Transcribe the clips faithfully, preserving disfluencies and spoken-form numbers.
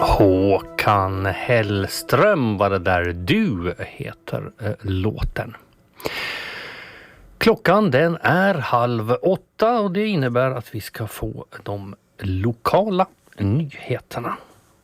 Håkan Hellström var det där, Du heter eh, låten. Klockan den är halv åtta och det innebär att vi ska få de lokala nyheterna.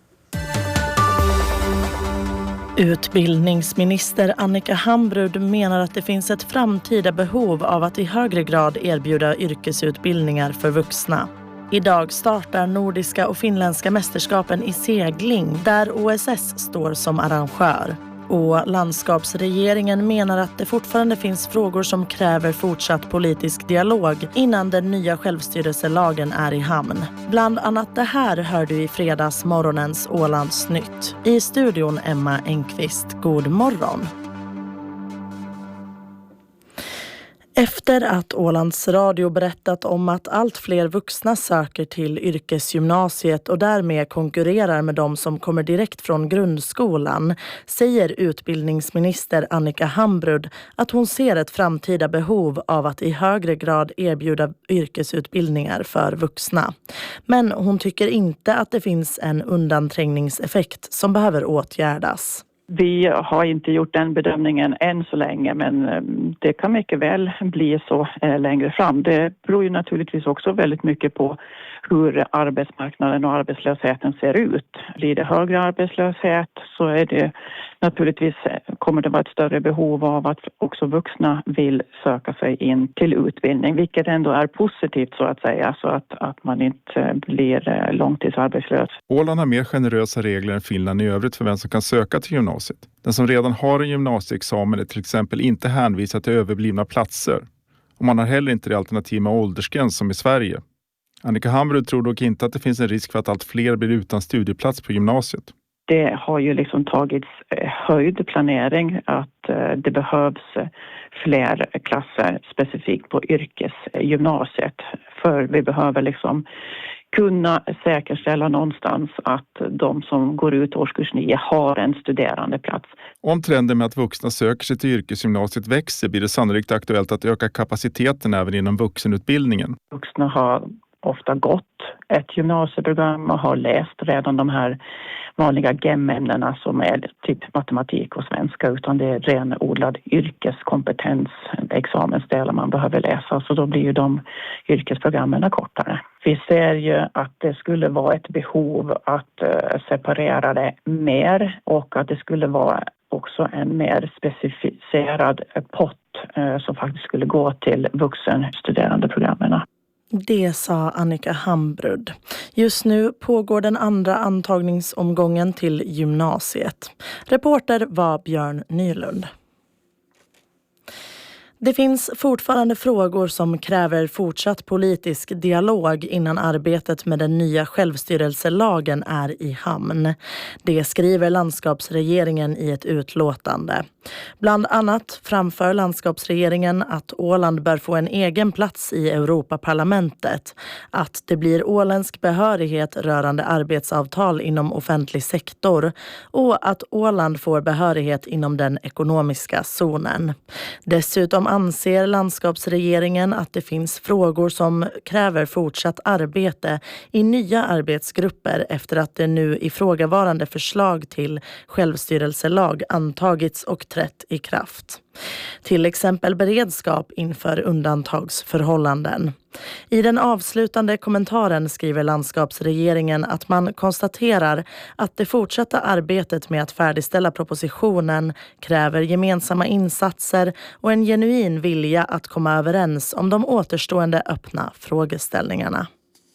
Utbildningsminister Annika Hambrud menar att det finns ett framtida behov av att i högre grad erbjuda yrkesutbildningar för vuxna. Idag startar nordiska och finländska mästerskapen i segling där O S S står som arrangör. Och landskapsregeringen menar att det fortfarande finns frågor som kräver fortsatt politisk dialog innan den nya självstyrelselagen är i hamn. Bland annat det här hör du i fredags morgonens Ålandsnytt. I studion Emma Engqvist, god morgon. Efter att Ålands Radio berättat om att allt fler vuxna söker till yrkesgymnasiet och därmed konkurrerar med de som kommer direkt från grundskolan, säger utbildningsminister Annika Hambrud att hon ser ett framtida behov av att i högre grad erbjuda yrkesutbildningar för vuxna. Men hon tycker inte att det finns en undanträngningseffekt som behöver åtgärdas. Vi har inte gjort den bedömningen än så länge, men det kan mycket väl bli så längre fram. Det beror ju naturligtvis också väldigt mycket på hur arbetsmarknaden och arbetslösheten ser ut. Blir det högre arbetslöshet så är det naturligtvis, kommer det vara ett större behov av att också vuxna vill söka sig in till utbildning, vilket ändå är positivt så att säga, så att, att man inte blir långtidsarbetslös. Åland har mer generösa regler än Finland i övrigt för vem som kan söka till gymnasiet. Den som redan har en gymnasieexamen är till exempel inte hänvisad till överblivna platser. Och man har heller inte det alternativ med åldersgräns som i Sverige. Annika Hambrud tror dock inte att det finns en risk för att allt fler blir utan studieplats på gymnasiet. Det har ju liksom tagits höjd planering att det behövs fler klasser specifikt på yrkesgymnasiet. För vi behöver liksom kunna säkerställa någonstans att de som går ut årskurs nio har en studerandeplats. Om trenden med att vuxna söker sig till yrkesgymnasiet växer blir det sannolikt aktuellt att öka kapaciteten även inom vuxenutbildningen. Vuxna har ofta gått ett gymnasieprogram och har läst redan de här vanliga G E M-ämnena som är typ matematik och svenska, utan det är renodlad yrkeskompetens, examensdelar man behöver läsa, så då blir ju de yrkesprogrammen kortare. Vi ser ju att det skulle vara ett behov att separera det mer och att det skulle vara också en mer specificerad pott som faktiskt skulle gå till vuxenstuderandeprogrammen. Det sa Annika Hambrud. Just nu pågår den andra antagningsomgången till gymnasiet. Reporter var Björn Nylund. Det finns fortfarande frågor som kräver fortsatt politisk dialog innan arbetet med den nya självstyrelselagen är i hamn. Det skriver landskapsregeringen i ett utlåtande. Bland annat framför landskapsregeringen att Åland bör få en egen plats i Europaparlamentet, att det blir åländsk behörighet rörande arbetsavtal inom offentlig sektor och att Åland får behörighet inom den ekonomiska zonen. Dessutom anser landskapsregeringen att det finns frågor som kräver fortsatt arbete i nya arbetsgrupper efter att det nu ifrågavarande förslag till självstyrelselag antagits och trätt i kraft. Till exempel beredskap inför undantagsförhållanden. I den avslutande kommentaren skriver landskapsregeringen att man konstaterar att det fortsatta arbetet med att färdigställa propositionen kräver gemensamma insatser och en genuin vilja att komma överens om de återstående öppna frågeställningarna.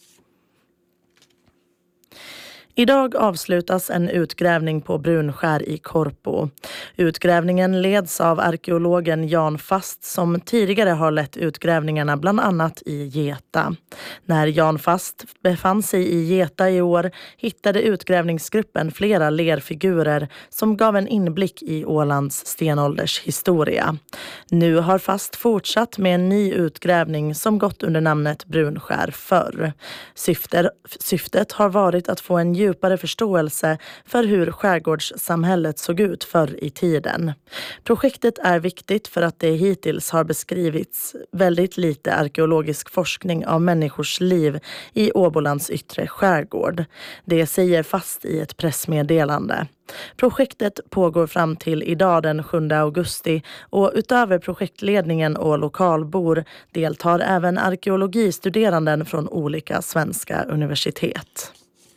Idag avslutas en utgrävning på Brunskär i Korpo. Utgrävningen leds av arkeologen Jan Fast som tidigare har lett utgrävningarna bland annat i Geta. När Jan Fast befann sig i Geta i år hittade utgrävningsgruppen flera lerfigurer som gav en inblick i Ålands stenåldershistoria. Nu har Fast fortsatt med en ny utgrävning som gått under namnet Brunskär förr. Syftet, syftet har varit att få en djupare förståelse för hur skärgårdssamhället såg ut förr i tiden. Projektet är viktigt för att det hittills har beskrivits väldigt lite arkeologisk forskning av människors liv i Åbolands yttre skärgård. Det säger fast i ett pressmeddelande. Projektet pågår fram till idag den sjunde augusti och utöver projektledningen och lokalbor deltar även arkeologistuderanden från olika svenska universitet.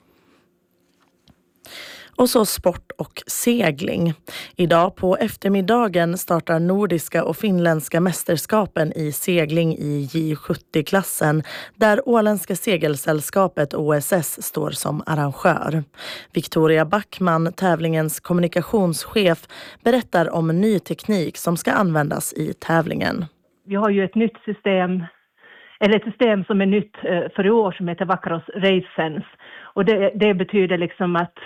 Och så sport och segling. Idag på eftermiddagen startar nordiska och finländska mästerskapen i segling i J sjuttio-klassen där Åländska segelsällskapet O S S står som arrangör. Victoria Backman, tävlingens kommunikationschef, berättar om ny teknik som ska användas i tävlingen. Vi har ju ett nytt system, eller ett system som är nytt för i år som heter Vakros Race Sense. Och det, det betyder liksom att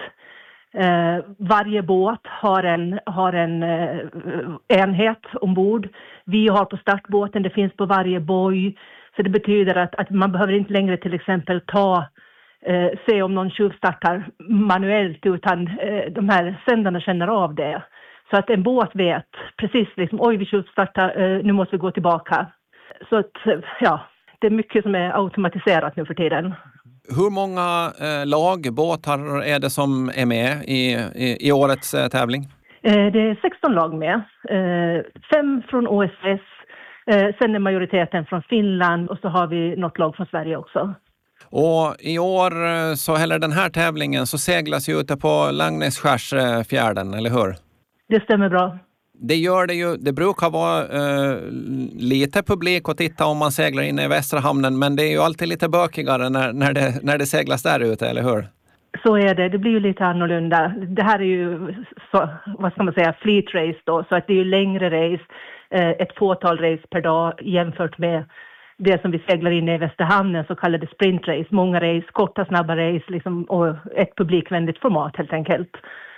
Eh, varje båt har en, har en eh, enhet ombord. Vi har på startbåten, det finns på varje boj. Så det betyder att, att man behöver inte längre till exempel ta, eh, se om någon tjuvstartar manuellt, utan eh, de här sändarna känner av det. Så att en båt vet precis liksom, oj vi tjuvstartar, eh, nu måste vi gå tillbaka. Så att ja, det är mycket som är automatiserat nu för tiden. Hur många eh, lag, båtar är det som är med i, i, i årets eh, tävling? Eh, det är sexton lag med. Eh, fem från O S S, eh, sen är majoriteten från Finland och så har vi något lag från Sverige också. Och i år, så eller den här tävlingen, så seglas ju ute på Langnässkärsfjärden, eller hur? Det stämmer bra. Det gör det ju, det brukar vara eh, lite publik att titta om man seglar inne i Västra hamnen, men det är ju alltid lite bökigare när, när, det, när det seglas där ute, eller hur? Så är det, det blir ju lite annorlunda. Det här är ju, så, vad ska man säga, fleet race då, så att det är ju längre race, eh, ett fåtal race per dag jämfört med det som vi seglar inne i Västra hamnen, så kallade sprint race, många race, korta snabba race liksom, och ett publikvänligt format helt enkelt.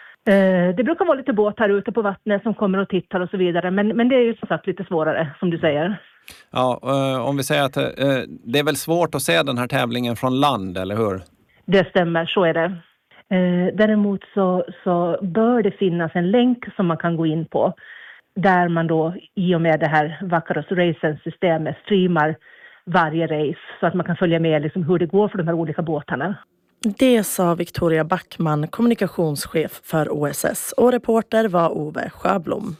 Det brukar vara lite båtar ute på vattnet som kommer och tittar och så vidare. Men, men det är ju som sagt lite svårare, som du säger. Ja, om vi säger att det är väl svårt att se den här tävlingen från land, eller hur? Det stämmer, så är det. Däremot så, så bör det finnas en länk som man kan gå in på. Där man då i och med det här Vakros Race-systemet streamar varje race. Så att man kan följa med liksom hur det går för de här olika båtarna. Det sa Victoria Backman, kommunikationschef för O S S, och reporter var Ove Sjöblom.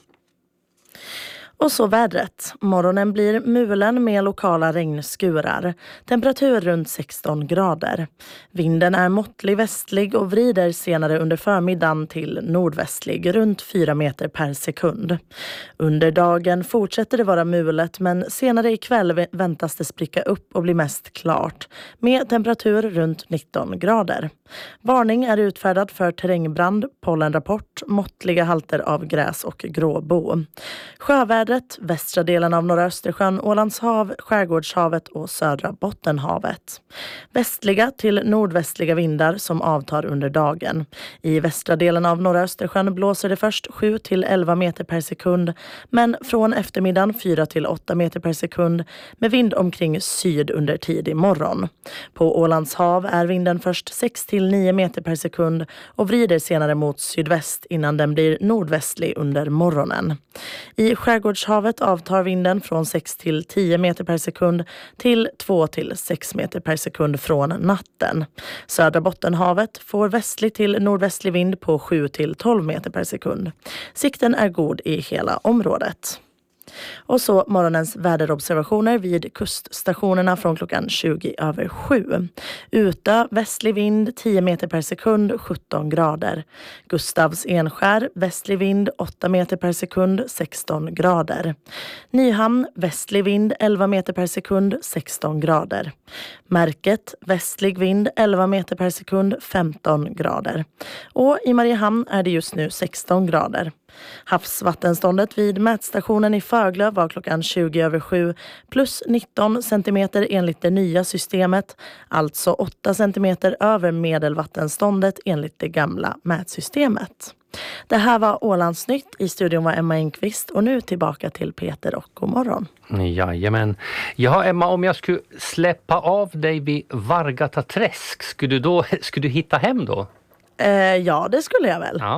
Och så vädret. Morgonen blir mulen med lokala regnskurar. Temperatur runt sexton grader. Vinden är måttlig västlig och vrider senare under förmiddagen till nordvästlig runt fyra meter per sekund. Under dagen fortsätter det vara mulet, men senare ikväll väntas det spricka upp och bli mest klart med temperatur runt nitton grader. Varning är utfärdad för terrängbrand, pollenrapport, måttliga halter av gräs och gråbo. Sjöväder, västra delen av norra Östersjön, Ålands hav, Skärgårdshavet och södra Bottenhavet. Västliga till nordvästliga vindar som avtar under dagen. I västra delen av norra Östersjön blåser det först sju till elva meter per sekund, men från eftermiddagen fyra till åtta meter per sekund med vind omkring syd under tidig morgon. På Ålands hav är vinden först sex till nio meter per sekund och vrider senare mot sydväst innan den blir nordvästlig under morgonen. I Skärgårdshavet avtar vinden från sex till tio meter per sekund till två till sex meter per sekund från natten. Södra Bottenhavet får västlig till nordvästlig vind på sju till tolv meter per sekund. Sikten är god i hela området. Och så morgonens väderobservationer vid kuststationerna från klockan tjugo över sju. Utö, västlig vind tio meter per sekund, sjutton grader. Gustavs Enskär, västlig vind åtta meter per sekund, sexton grader. Nyhamn, västlig vind elva meter per sekund, sexton grader. Märket, västlig vind elva meter per sekund, femton grader. Och i Mariehamn är det just nu sexton grader. Havsvattenståndet vid mätstationen i Föglö var klockan tjugo över sju plus nitton centimeter enligt det nya systemet, alltså åtta centimeter över medelvattenståndet enligt det gamla mätsystemet. Det här var Ålandsnytt. I studion var Emma Enqvist och nu tillbaka till Peter och god morgon. Jajamän. Ja, Emma, om jag skulle släppa av dig vid Vargata träsk, skulle du då skulle du hitta hem då? Eh, ja, det skulle jag väl. Ja.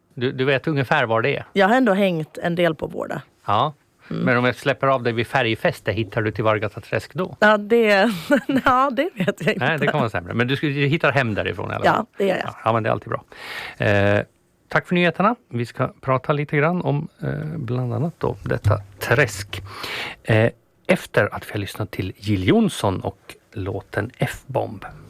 Du, du vet ungefär var det är? Jag har ändå hängt en del på Vårda. Ja. Mm. Men om jag släpper av dig vid Färgfäste, hittar du till Vargata träsk då? Ja, det, ja, det vet jag inte. Nej, det kan vara sämre. Men du, skulle, du hittar hem därifrån? Eller? Ja, det gör jag. Ja, men det är alltid bra. Eh, tack för nyheterna. Vi ska prata lite grann om eh, bland annat då detta träsk. Eh, efter att vi har lyssnat till Jill Johnson och låten F-bomb.